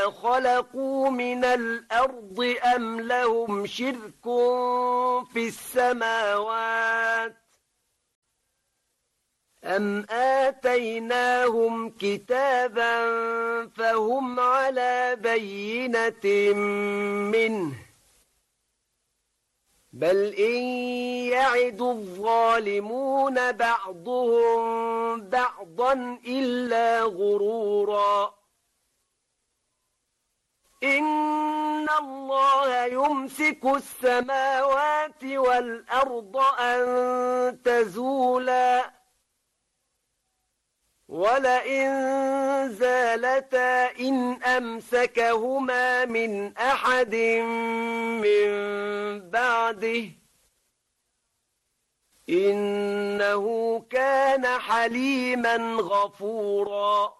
خلقوا من الأرض أم لهم شرك في السماوات أم آتيناهم كتابا فهم على بينة منه بل إن يعد الظالمون بعضهم بعضا إلا غرورا إن الله يمسك السماوات والأرض أن تزولا ولئن زالتا إن أمسكهما من أحد من بعده إنه كان حليما غفورا